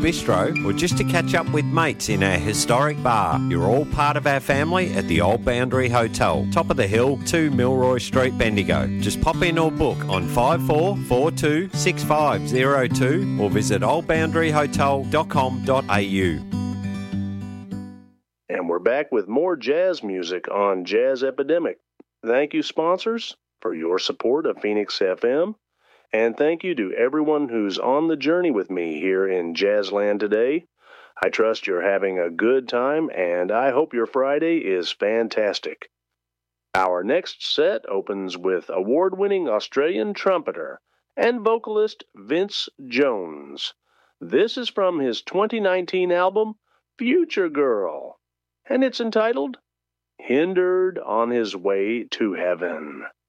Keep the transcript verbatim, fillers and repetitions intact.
bistro, or just to catch up with mates in our historic bar, you're all part of our family at the Old Boundary Hotel, top of the hill, two Milroy Street, Bendigo. Just pop in or book on five four four two six five zero two or visit old boundary hotel dot com dot a u. And we're back with more jazz music on Jazz Epidemic. Thank you, sponsors, for your support of Phoenix F M. And thank you to everyone who's on the journey with me here in Jazzland today. I trust you're having a good time, and I hope your Friday is fantastic. Our next set opens with award-winning Australian trumpeter and vocalist Vince Jones. This is from his twenty nineteen album, Future Girl, and it's entitled Hindered on His Way to Heaven.